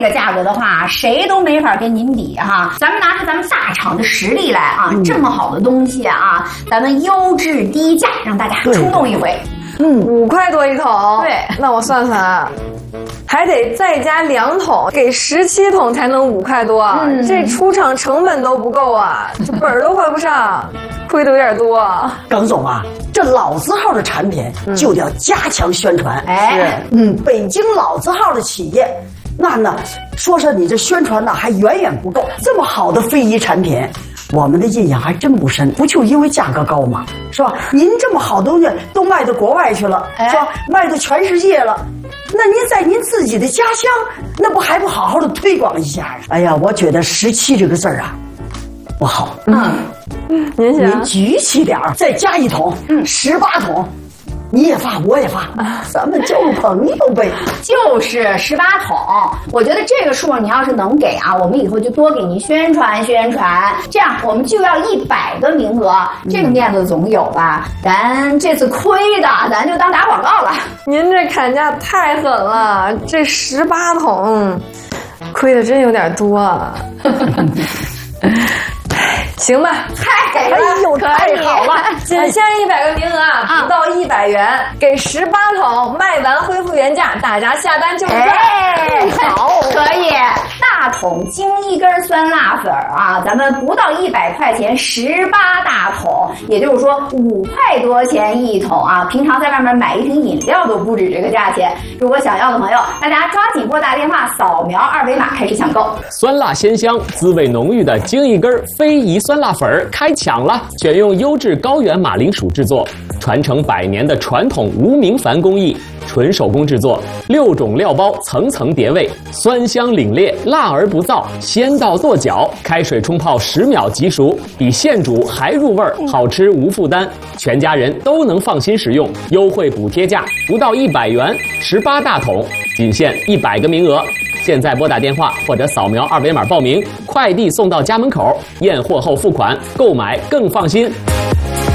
这个价格的话，谁都没法跟您比哈。咱们拿出咱们大厂的实力来啊，这么好的东西啊，咱们优质低价，让大家冲动一回。 5块多一桶。 对， 那我算算啊，还得再加2桶，给17桶才能5块多。这出厂成本都不够啊，这本儿都还不上，亏的有点多。 耿总啊，这老字号的产品就得加强宣传。 哎， 北京老字号的企业，那呢，说你这宣传呢还远远不够。这么好的非遗产品，我们的印象还真不深，不就因为价格高吗？是吧？您这么好东西都卖到国外去了，是吧？卖到全世界了，那您在您自己的家乡，那不还不好好的推广一下？哎呀，我觉得17这个字啊，不好。 您想， 您举起点儿，再加1桶，18桶。你也发，我也发，咱们交个朋友呗。 就是18桶，我觉得这个数你要是能给啊，我们以后就多给您宣传宣传，这样我们就要100个名额，这个面子总有吧？咱这次亏的，咱就当打广告了。 您这砍价太狠了，这18桶，亏的真有点多啊。行吧， 太给了， 太好了， 仅限100个名额啊，不到100元，给18桶，卖完恢复原价，大家下单就是赚。 好，可以。大桶精1根酸辣粉啊，咱们不到100块钱，18大桶，也就是说5块多钱1桶啊。平常在外面买一瓶饮料都不止这个价钱。如果想要的朋友，大家抓紧拨打电话，扫描2维码开始抢购。 酸辣鲜香、滋味浓郁的精1根非遗酸辣粉开抢了！选用优质高原马铃薯制作，传承100年的传统无名凡工艺，纯手工制作，6种料包层层叠味，酸香凛冽，辣而不燥，鲜到跺脚。开水冲泡10秒即熟，比现煮还入味儿，好吃无负担，全家人都能放心食用。优惠补贴价不到100元，18大桶，仅限100个名额。现在拨打电话或者扫描2维码报名，快递送到家门口，验货后付款，购买更放心。